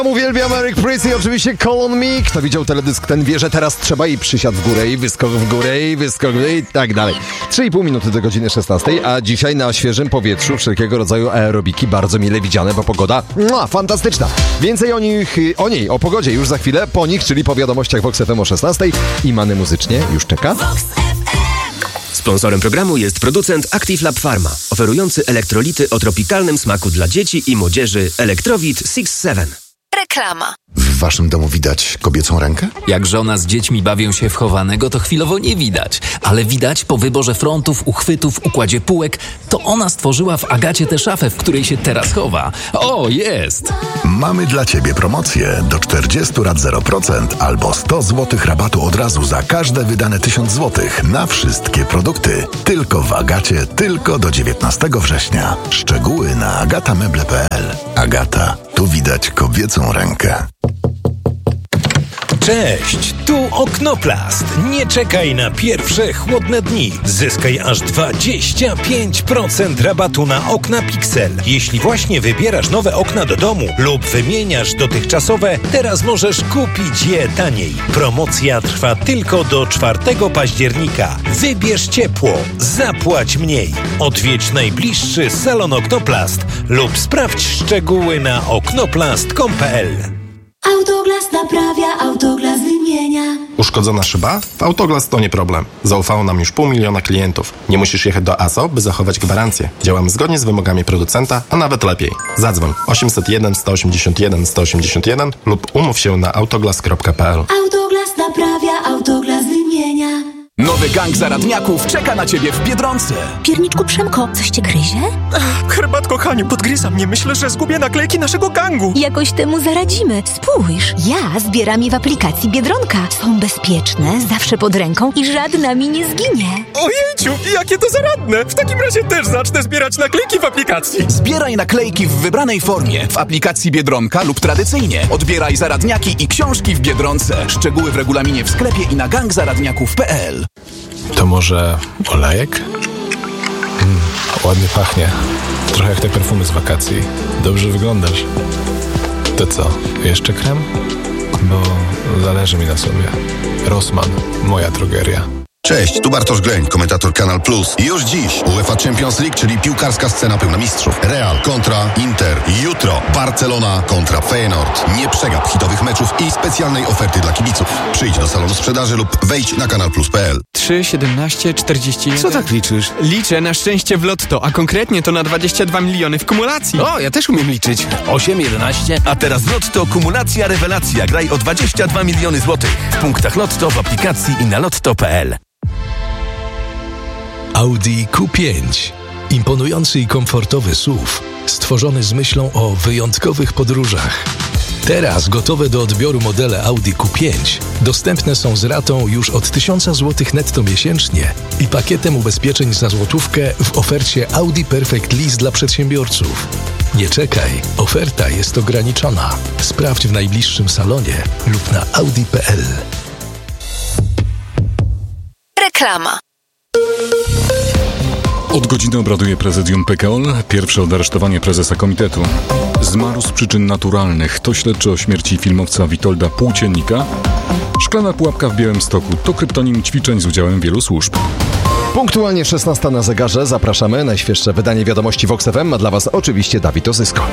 Uwielbiam Eric Prydz i oczywiście Call on Me. Kto widział teledysk, ten wie, że teraz trzeba i przysiad w górę, i wyskok w górę, i wyskok i tak dalej. 3,5 minuty do godziny 16, a dzisiaj na świeżym powietrzu wszelkiego rodzaju aerobiki bardzo mile widziane, bo pogoda fantastyczna. Więcej o pogodzie już za chwilę, po nich, czyli po wiadomościach Vox FM o 16 i Many muzycznie już czeka. Sponsorem programu jest producent Active Lab Pharma, oferujący elektrolity o tropikalnym smaku dla dzieci i młodzieży Electrowit 6-7. Reklama. W waszym domu widać kobiecą rękę? Jak żona z dziećmi bawią się w chowanego, to chwilowo nie widać. Ale widać po wyborze frontów, uchwytów, układzie półek, to ona stworzyła w Agacie tę szafę, w której się teraz chowa. O, jest! Mamy dla ciebie promocję. Do 40 rat 0% albo 100 zł rabatu od razu za każde wydane 1000 zł na wszystkie produkty. Tylko w Agacie, tylko do 19 września. Szczegóły na agatameble.pl. Agata, tu widać kobiecą rękę. Cześć, tu Oknoplast. Nie czekaj na pierwsze chłodne dni. Zyskaj aż 25% rabatu na okna Pixel. Jeśli właśnie wybierasz nowe okna do domu lub wymieniasz dotychczasowe, teraz możesz kupić je taniej. Promocja trwa tylko do 4 października. Wybierz ciepło, zapłać mniej. Odwiedź najbliższy salon Oknoplast lub sprawdź szczegóły na oknoplast.com.pl. Autoglas naprawia, Autoglas wymienia. Uszkodzona szyba? Autoglas to nie problem. Zaufało nam już 500 000 klientów. Nie musisz jechać do ASO, by zachować gwarancję. Działamy zgodnie z wymogami producenta, a nawet lepiej. Zadzwoń 801 181 181 lub umów się na autoglas.pl. Autoglas naprawia, Autoglas wymienia. Nowy gang zaradniaków czeka na ciebie w Biedronce. Pierniczku Przemko, coś cię gryzie? Herbatko Haniu, podgryza mnie. Myślę, że zgubię naklejki naszego gangu. Jakoś temu zaradzimy. Spójrz, ja zbieram je w aplikacji Biedronka. Są bezpieczne, zawsze pod ręką i żadna mi nie zginie. Ojejciu, jakie to zaradne. W takim razie też zacznę zbierać naklejki w aplikacji. Zbieraj naklejki w wybranej formie w aplikacji Biedronka lub tradycyjnie. Odbieraj zaradniaki i książki w Biedronce. Szczegóły w regulaminie w sklepie i na gangzaradniaków.pl. To może olejek? Ładnie pachnie. Trochę jak te perfumy z wakacji. Dobrze wyglądasz. To co, jeszcze krem? Bo zależy mi na sobie. Rossmann, moja drogeria. Cześć, tu Bartosz Greń, komentator Kanal Plus. I już dziś UEFA Champions League, czyli piłkarska scena pełna mistrzów. Real kontra Inter. Jutro Barcelona kontra Feyenoord. Nie przegap hitowych meczów i specjalnej oferty dla kibiców. Przyjdź do salonu sprzedaży lub wejdź na kanalplus.pl. 3, 17, 41... Co tak liczysz? Liczę na szczęście w lotto, a konkretnie to na 22 miliony w kumulacji. O, ja też umiem liczyć. 8, 11... A teraz lotto kumulacja rewelacja. Graj o 22 miliony złotych. W punktach lotto, w aplikacji i na lotto.pl. Audi Q5. Imponujący i komfortowy SUV, stworzony z myślą o wyjątkowych podróżach. Teraz gotowe do odbioru modele Audi Q5 dostępne są z ratą już od 1000 zł netto miesięcznie i pakietem ubezpieczeń za złotówkę w ofercie Audi Perfect Lease dla przedsiębiorców. Nie czekaj, oferta jest ograniczona. Sprawdź w najbliższym salonie lub na audi.pl. Reklama. Od godziny obraduje prezydium PKOL. Pierwsze odaresztowanie prezesa komitetu. Zmarł z przyczyn naturalnych. To śledczy o śmierci filmowca Witolda Płóciennika. Szklana pułapka w Białymstoku to kryptonim ćwiczeń z udziałem wielu służb. Punktualnie 16 na zegarze. Zapraszamy. Najświeższe wydanie wiadomości Vox FM ma dla Was oczywiście Dawid Ozysko.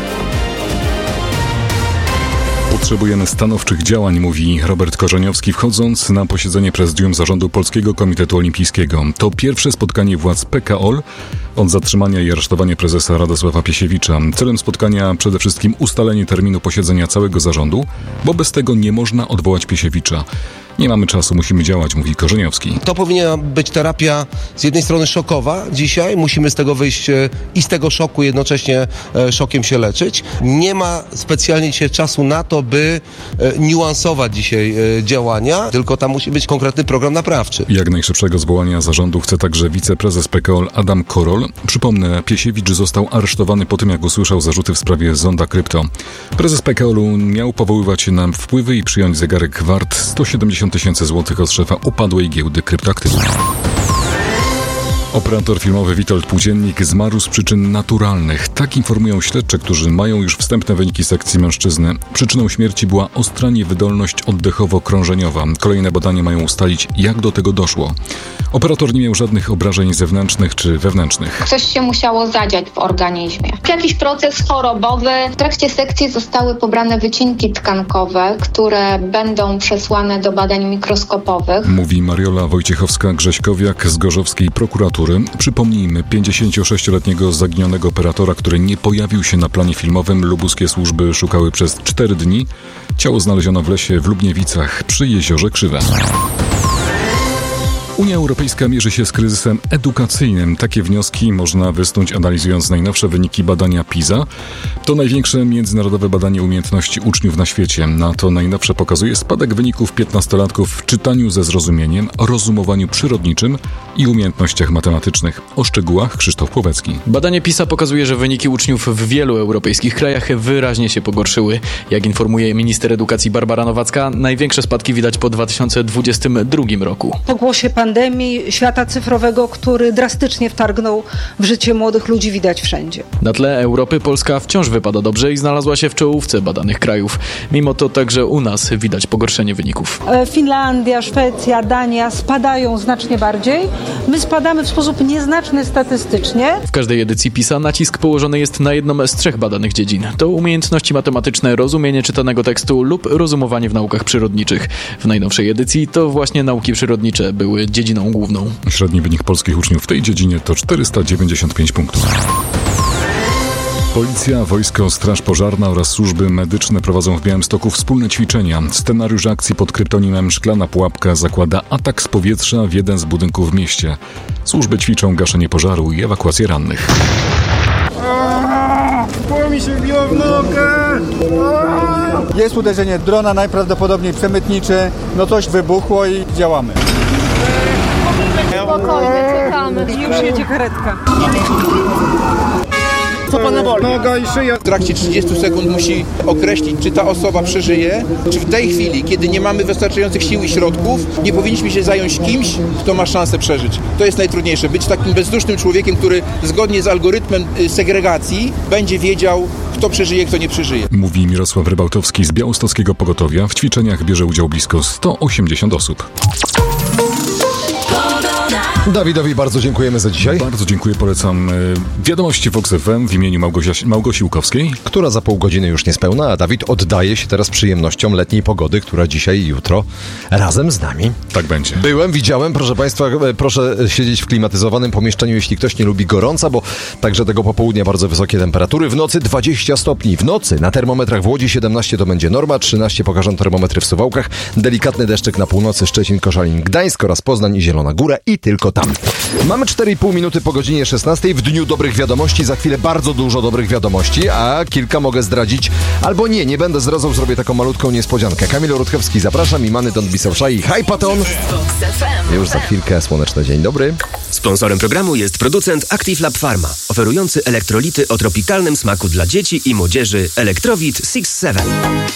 Potrzebujemy stanowczych działań, mówi Robert Korzeniowski, wchodząc na posiedzenie prezydium zarządu Polskiego Komitetu Olimpijskiego. To pierwsze spotkanie władz PKOL od zatrzymania i aresztowania prezesa Radosława Piesiewicza. Celem spotkania przede wszystkim ustalenie terminu posiedzenia całego zarządu, bo bez tego nie można odwołać Piesiewicza. Nie mamy czasu, musimy działać, mówi Korzeniowski. To powinna być terapia z jednej strony szokowa dzisiaj. Musimy z tego wyjść i z tego szoku jednocześnie szokiem się leczyć. Nie ma specjalnie dzisiaj czasu na to, by niuansować dzisiaj działania, tylko tam musi być konkretny program naprawczy. Jak najszybszego zwołania zarządu chce także wiceprezes PKOL Adam Korol. Przypomnę, Piesiewicz został aresztowany po tym, jak usłyszał zarzuty w sprawie Zonda Krypto. Prezes PKOL-u miał powoływać się na wpływy i przyjąć zegarek wart 170 000 złotych od szefa upadłej giełdy kryptoaktywów. Operator filmowy Witold Płóciennik zmarł z przyczyn naturalnych. Tak informują śledczy, którzy mają już wstępne wyniki sekcji mężczyzny. Przyczyną śmierci była ostra niewydolność oddechowo-krążeniowa. Kolejne badania mają ustalić, jak do tego doszło. Operator nie miał żadnych obrażeń zewnętrznych czy wewnętrznych. Coś się musiało zadziać w organizmie. Jakiś proces chorobowy. W trakcie sekcji zostały pobrane wycinki tkankowe, które będą przesłane do badań mikroskopowych. Mówi Mariola Wojciechowska-Grześkowiak z gorzowskiej prokuratury. Przypomnijmy, 56-letniego zaginionego operatora, który nie pojawił się na planie filmowym, lubuskie służby szukały przez 4 dni. Ciało znaleziono w lesie w Lubniewicach przy jeziorze Krzywe. Unia Europejska mierzy się z kryzysem edukacyjnym. Takie wnioski można wysnuć, analizując najnowsze wyniki badania PISA. To największe międzynarodowe badanie umiejętności uczniów na świecie. Na to najnowsze pokazuje spadek wyników 15-latków w czytaniu ze zrozumieniem, rozumowaniu przyrodniczym i umiejętnościach matematycznych. O szczegółach Krzysztof Płowecki. Badanie PISA pokazuje, że wyniki uczniów w wielu europejskich krajach wyraźnie się pogorszyły. Jak informuje minister edukacji Barbara Nowacka, największe spadki widać po 2022 roku. Po głosie pandemii, świata cyfrowego, który drastycznie wtargnął w życie młodych ludzi, widać wszędzie. Na tle Europy Polska wciąż wypada dobrze i znalazła się w czołówce badanych krajów. Mimo to także u nas widać pogorszenie wyników. Finlandia, Szwecja, Dania spadają znacznie bardziej. My spadamy w sposób nieznaczny statystycznie. W każdej edycji PISA nacisk położony jest na jedną z 3 badanych dziedzin. To umiejętności matematyczne, rozumienie czytanego tekstu lub rozumowanie w naukach przyrodniczych. W najnowszej edycji to właśnie nauki przyrodnicze były dziedziną główną. Średni wynik polskich uczniów w tej dziedzinie to 495 punktów. Policja, wojsko, straż pożarna oraz służby medyczne prowadzą w Białymstoku wspólne ćwiczenia. Scenariusz akcji pod kryptonimem Szklana Pułapka zakłada atak z powietrza w jeden z budynków w mieście. Służby ćwiczą gaszenie pożaru i ewakuację rannych. Mi się wbiło w nogę! Jest uderzenie drona, najprawdopodobniej przemytnicze. No coś wybuchło i działamy. Spokojnie, czekamy. Już jedzie karetka. Co pana boli? Noga i szyja. W trakcie 30 sekund musi określić, czy ta osoba przeżyje, czy w tej chwili, kiedy nie mamy wystarczających sił i środków, nie powinniśmy się zająć kimś, kto ma szansę przeżyć. To jest najtrudniejsze. Być takim bezdusznym człowiekiem, który zgodnie z algorytmem segregacji będzie wiedział, kto przeżyje, kto nie przeżyje. Mówi Mirosław Rybałtowski z Białostockiego Pogotowia. W ćwiczeniach bierze udział blisko 180 osób. Dawidowi bardzo dziękujemy za dzisiaj. Bardzo dziękuję, polecam Wiadomości Fox FM w imieniu Małgosi Łukowskiej. Która za pół godziny już niespełna, a Dawid oddaje się teraz przyjemnościom letniej pogody, która dzisiaj i jutro razem z nami. Tak będzie. Byłem, widziałem, proszę Państwa, proszę siedzieć w klimatyzowanym pomieszczeniu, jeśli ktoś nie lubi gorąca, bo także tego popołudnia bardzo wysokie temperatury. W nocy 20 stopni. W nocy na termometrach w Łodzi 17 to będzie norma, 13 pokażą termometry w Suwałkach, delikatny deszczyk na północy, Szczecin, Koszalin, Gdańsk oraz Poznań i Zielona Góra i tylko tam. Mamy 4,5 minuty po godzinie 16 w dniu dobrych wiadomości. Za chwilę bardzo dużo dobrych wiadomości, a kilka mogę zdradzić. Albo nie będę zdradzał, zrobię taką malutką niespodziankę. Kamil Rutkowski, zapraszam i Many Don't Be So Shy. Hi Paton! Już za chwilkę słoneczny dzień dobry. Sponsorem programu jest producent Active Lab Pharma, oferujący elektrolity o tropikalnym smaku dla dzieci i młodzieży Elektrowit 6-7.